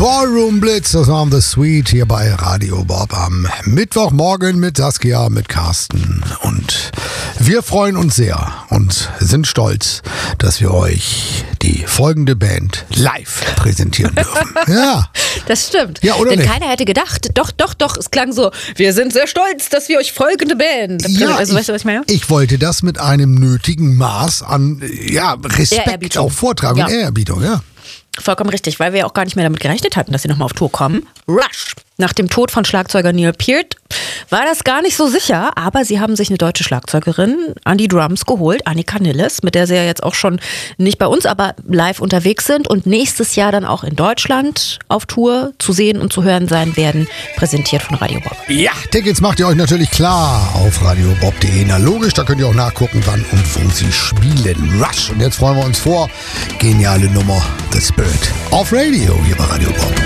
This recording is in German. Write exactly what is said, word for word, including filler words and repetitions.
Ballroom Blitz, das war The Sweet hier bei Radio Bob am Mittwochmorgen mit Saskia, mit Carsten. Und wir freuen uns sehr und sind stolz, dass wir euch die folgende Band live präsentieren dürfen. Ja. Das stimmt. Ja, oder Denn nicht? keiner hätte gedacht, doch, doch, doch, es klang so, wir sind sehr stolz, dass wir euch folgende Band. Ja, also, ich, weißt du, was ich meine? ich wollte das mit einem nötigen Maß an ja, Respekt Ehrerbietung. auch vortragen. Ja. Ehrerbietung, ja. Vollkommen richtig, weil wir ja auch gar nicht mehr damit gerechnet hatten, dass sie nochmal auf Tour kommen. Rush. Nach dem Tod von Schlagzeuger Neil Peart war das gar nicht so sicher, aber sie haben sich eine deutsche Schlagzeugerin an die Drums geholt, Annika Nilles, mit der sie ja jetzt auch schon nicht bei uns, aber live unterwegs sind und nächstes Jahr dann auch in Deutschland auf Tour zu sehen und zu hören sein werden, präsentiert von Radio Bob. Ja, Tickets macht ihr euch natürlich klar auf radiobob punkt de. Na logisch, da könnt ihr auch nachgucken, wann und wo sie spielen. Rush. Und jetzt freuen wir uns vor. Geniale Nummer, The Spirit. Auf Radio hier bei Radio Bob.